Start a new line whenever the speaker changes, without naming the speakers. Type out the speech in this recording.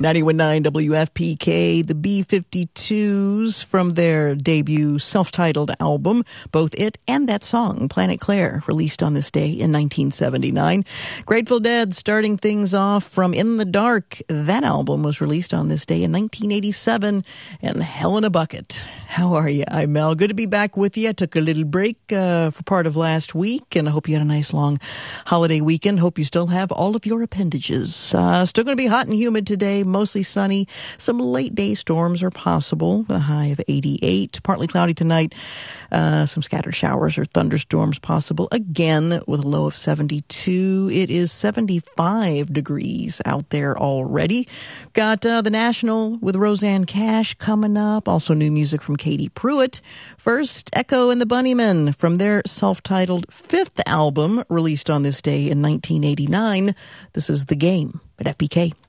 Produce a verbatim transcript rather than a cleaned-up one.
ninety-one point nine W F P K, the B fifty-twos from their debut self-titled album, both it and that song, Planet Claire, released on this day in nineteen seventy-nine. Grateful Dead starting things off from In the Dark. That album was released on this day in nineteen eighty-seven, and Hell in a Bucket. How are you? I'm Mel. Good to be back with you. I took a little break uh, for part of last week, and I hope you had a nice long holiday weekend. Hope you still have all of your appendages. Uh, still going to be hot and humid today, mostly sunny. Some late day storms are possible. A high of eighty-eight. Partly cloudy tonight. Uh, some scattered showers or thunderstorms possible. Again, with a low of seventy-two. It is seventy-five degrees out there already. Got uh, the National with Roseanne Cash coming up. Also new music from Katie Pruitt. First, Echo and the Bunnymen from their self-titled fifth album, released on this day in nineteen eighty-nine. This is The Game at F P K.